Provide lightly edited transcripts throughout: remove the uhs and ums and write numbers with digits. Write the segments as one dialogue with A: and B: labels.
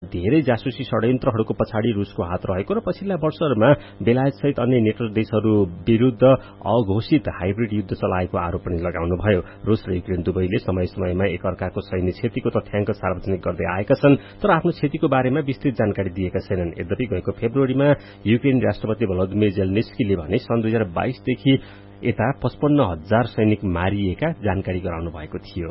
A: धेरै जासुसी षड्यन्त्रहरूको पछाडि रुसको हात रहेको र पछिल्ला वर्षहरूमा बेलायतसहित अन्य नेटो देशहरू विरूद्ध अघोषित हाइब्रिड युद्ध चलाएको आरोप पनि लगाउनुभयो। रुस र युक्रेन दुवैले समय समयमा एकअर्काको सैन्य क्षतिको तथ्याङ्क सार्वजनिक गर्दै आएका छन्, तर आफ्नो क्षतिको बारेमा विस्तृत जानकारी दिएका छैनन्। यद्यपि गएको फेब्रुअरीमा युक्रेन राष्ट्रपति भलोदिमिर जेलेन्स्कीले भने सन् 2022 देखि यता 55,000 सैनिक मारिएका जानकारी गराउनु भएको थियो।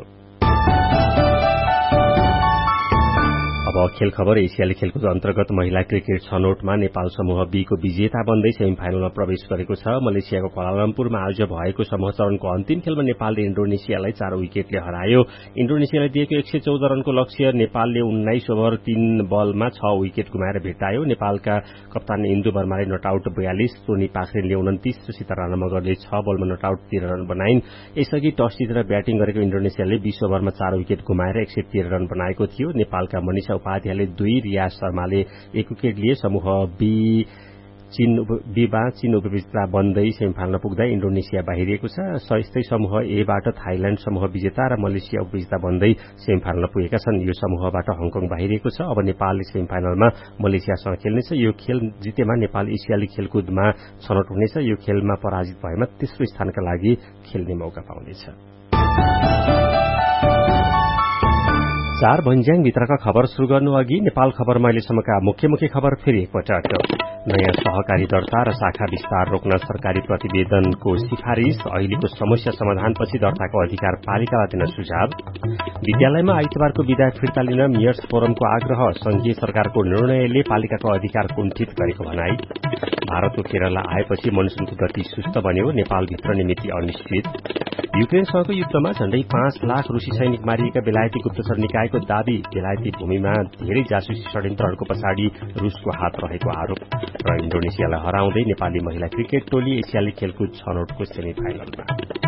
A: अब खेल खबर। एसियाली खेलकुद अन्तर्गत महिला क्रिकेट छनौटमा नेपाल समूह बी को विजेता बन्दै सेमिफाइनलमा प्रवेश गरेको छ। मलेसियाको क्वालालम्पुरमा आज भएको समूह चरणको अन्तिम खेलमा नेपालले इन्डोनेसियालाई 4 विकेटले हरायो। इन्डोनेसियालाई दिएको 114 रनको लक्ष्य नेपालले 19 ओभर 3 बलमा 6 विकेट गुमाएर भेटायो। नेपालका कप्तान इन्दु वर्माले नटआउट 42, टोनी पाखरिनले 29 र सीता राणा मगरले 6 बलमा नटआउट 13 रन बनाइन्। यसअघि टस जितेर ब्याटिङ गरेको इन्डोनेसियाले 20 ओभरमा 4 विकेट गुमाएर 113 रन बनाएको थियो। नेपालका मनिषा उपाध्यायले 2, रियाज शर्माले 1 विकेट लिए। समूह बीमा चीन उपविजेता बन्दै सेमिफाइनलमा पुग्दा इन्डोनेसिया बाहिरिएको छ। यस्तै समूह एबाट थाइल्याण्ड समूह विजेता र मलेसिया उपविजेता बन्दै सेमिफाइनलमा पुगेका छन्। यो समूहबाट हङकङ बाहिरिएको छ। अब नेपालले सेमिफाइनलमा मलेसियासँग खेल्नेछ। यो खेल जितेमा नेपाल एसियाली खेलकुदमा छनौट हुनेछ। यो खेलमा पराजित भएमा तेस्रो स्थानका लागि खेल्ने मौका पाउनेछ। 4 भन्ज्याङ भित्रका खबर शुरू गर्नु अघि नेपाल खबरमा अहिलेसम्मका मुख्य खबर फेरि एकपटक। नयाँ सहकारी दर्ता र शाखा विस्तार रोक्न सरकारी प्रतिवेदनको सिफारिश। अहिलेको समस्या समाधानपछि दर्ताको अधिकार पालिकालाई दिन सुझाव। विद्यालयमा आइतबारको विदा फिर्ता लिन मेयर्स फोरमको आग्रह। संघीय सरकारको निर्णयले पालिकाको अधिकार कुण्ठित गरेको भनाई। भारतको केरला आएपछि मनसुनको गति सुस्त बन्यो। नेपालभित्र निमित्ति अनिश्चित। युक्रेनसँगको युद्धमा झण्डै 5 लाख रुसी सैनिक मारिएका बेलायती गुप्तचर निकायको दावी। बेलायती भूमिमा धेरै जासुसी षड्यन्त्रहरूको पछाडि रुसको हात रहेको आरोप। र इन्डोनेसियालाई हराउँदै नेपाली महिला क्रिकेट टोली एसियाली खेलकुद छनौटको सेमिफाइनलमा।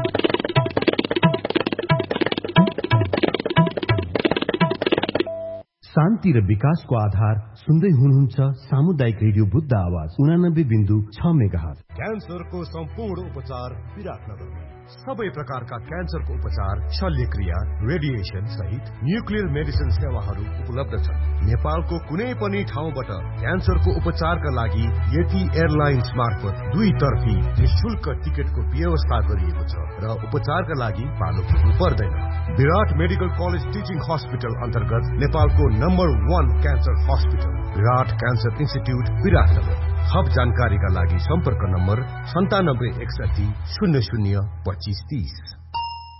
B: शान्ति र विकासको आधार सुन्दै हुनुहुन्छ सामुदायिक रेडियो बुद्ध आवाज 89.6 मेगाहर्ज।
C: क्यान्सरको सम्पूर्ण उपचार विराटनगरमा। सबै प्रकारका क्यान्सरको उपचार, शल्यक्रिया, रेडिएसन सहित न्युक्लियर मेडिसिन सेवाहरू उपलब्ध छन्। नेपालको कुनै पनि ठाउँबाट क्यान्सरको उपचारका लागि यति एयरलाइन्स मार्फत 2 तर्फी निशुल्क टिकटको व्यवस्था गरिएको छ र उपचारका लागि पालो पुग्नु पर्दैन। विराट मेडिकल कलेज टिचिङ हस्पिटल अन्तर्गत नेपालको नम्बर 1 क्यान्सर हस्पिटल विराट क्यान्सर इन्स्टिट्युट विराटनगर। थप जानकारीका लागि सम्पर्क नम्बर 9761 00 2530।